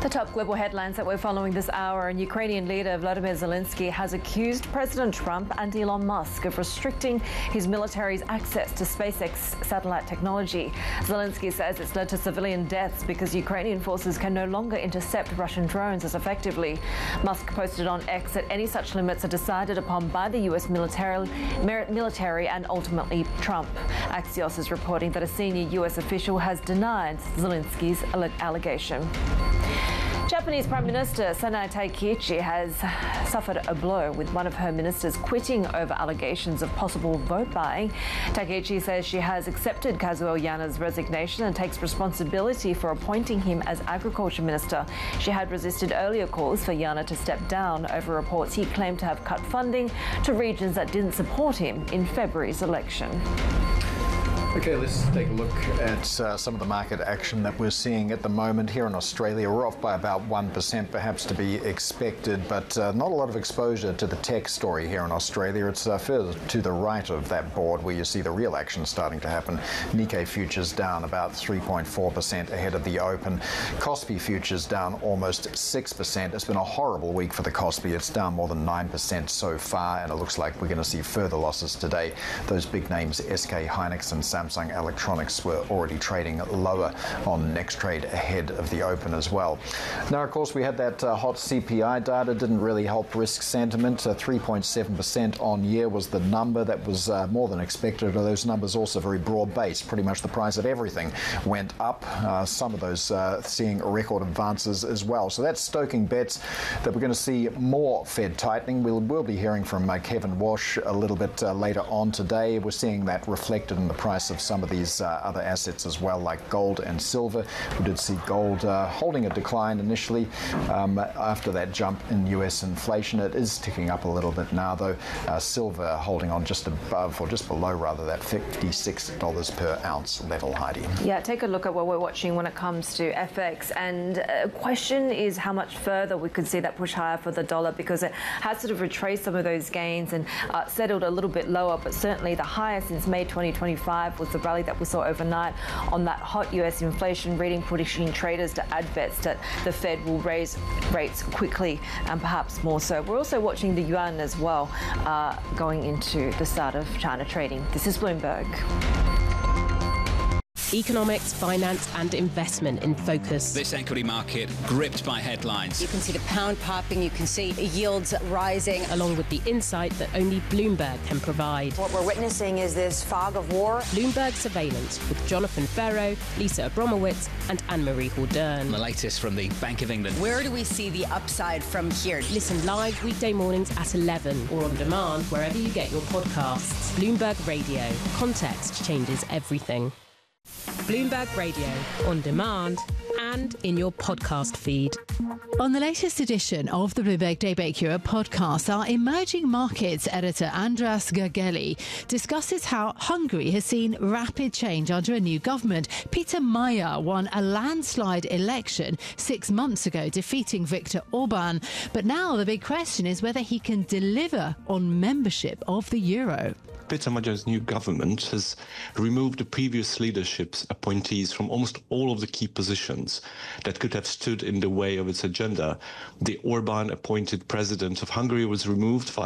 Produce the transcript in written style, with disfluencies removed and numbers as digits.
The top global headlines that we're following this hour, and Ukrainian leader Vladimir Zelensky has accused President Trump and Elon Musk of restricting his military's access to SpaceX satellite technology. Zelensky says it's led to civilian deaths because Ukrainian forces can no longer intercept Russian drones as effectively. Musk posted on X that any such limits are decided upon by the US military and ultimately Trump. Axios is reporting that a senior US official has denied Zelensky's allegation. Japanese Prime Minister Sanae Takaichi has suffered a blow, with one of her ministers quitting over allegations of possible vote buying. Takaichi says she has accepted Kazuo Yana's resignation and takes responsibility for appointing him as Agriculture Minister. She had resisted earlier calls for Yana to step down over reports he claimed to have cut funding to regions that didn't support him in February's election. Okay, let's take a look at some of the market action that we're seeing at the moment here in Australia. We're off by about 1%, perhaps to be expected, but not a lot of exposure to the tech story here in Australia. It's further to the right of that board where you see the real action starting to happen. Nikkei futures down about 3.4% ahead of the open. Kospi futures down almost 6%. It's been a horrible week for the Kospi. It's down more than 9% so far, and it looks like we're going to see further losses today. Those big names, SK Hynix and Samsung Electronics, were already trading lower on next trade ahead of the open as well. Now, of course, we had that hot CPI data. Didn't really help risk sentiment. 3.7% on year was the number. That was more than expected. Those numbers also very broad-based. Pretty much the price of everything went up. Some of those seeing record advances as well. So that's stoking bets that we're going to see more Fed tightening. We'll be hearing from Kevin Walsh a little bit later on today. We're seeing that reflected in the price of some of these other assets as well, like gold and silver. We did see gold holding a decline initially after that jump in US inflation. It is ticking up a little bit now, though. Silver holding on just above, or just below rather, that $56 per ounce level, Heidi. Yeah, take a look at what we're watching when it comes to FX, and a question is how much further we could see that push higher for the dollar, because it has sort of retraced some of those gains and settled a little bit lower, but certainly the highest since May 2025 was the rally that we saw overnight on that hot US inflation reading, pushing traders to add bets that the Fed will raise rates quickly and perhaps more so. We're also watching the yuan as well going into the start of China trading. This is Bloomberg. Economics, finance and investment in focus. This equity market gripped by headlines. You can see the pound popping, you can see yields rising. Along with the insight that only Bloomberg can provide. What we're witnessing is this fog of war. Bloomberg Surveillance with Jonathan Ferro, Lisa Abramowitz and Anne-Marie Hordern. The latest from the Bank of England. Where do we see the upside from here? Listen live weekday mornings at 11 or on demand wherever you get your podcasts. Bloomberg Radio. Context changes everything. Bloomberg Radio, on demand and in your podcast feed. On the latest edition of the Bloomberg Daybreak Europe podcast, our emerging markets editor Andras Gergely discusses how Hungary has seen rapid change under a new government. Peter Mayer won a landslide election 6 months ago, defeating Viktor Orban. But now the big question is whether he can deliver on membership of the euro. Peter Magyar's new government has removed the previous leadership's appointees from almost all of the key positions that could have stood in the way of its agenda. The Orban-appointed president of Hungary was removed